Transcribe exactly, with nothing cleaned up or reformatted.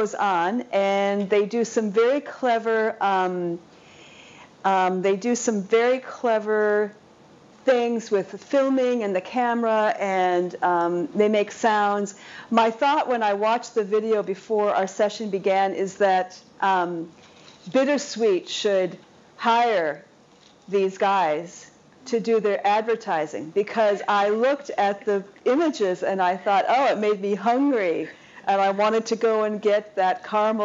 goes on, and they do some very clever, um, um, they do some very clever things with filming and the camera, and um, they make sounds. My thought when I watched the video before our session began is that um, Bittersweet should hire these guys to do their advertising, because I looked at the images and I thought, oh, it made me hungry, and I wanted to go and get that caramel